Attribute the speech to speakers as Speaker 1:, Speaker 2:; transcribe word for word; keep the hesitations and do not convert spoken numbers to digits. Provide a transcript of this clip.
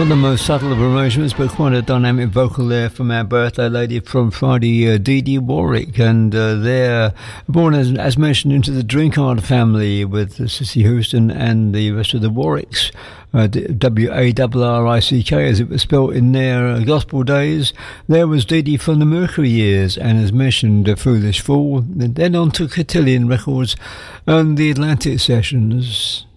Speaker 1: Not the most subtle of arrangements, but quite a dynamic vocal there from our birthday lady from Friday, uh, Dee Dee Warwick. And uh, they're born, as, as mentioned, into the Drinkard family with uh, Cissy Houston and the rest of the Warwicks. Uh, W A R R I C K, as it was spelt in their uh, gospel days. There was Dee Dee from the Mercury years, and as mentioned, uh, Foolish Fool. Then on to Cotillion Records and the Atlantic Sessions.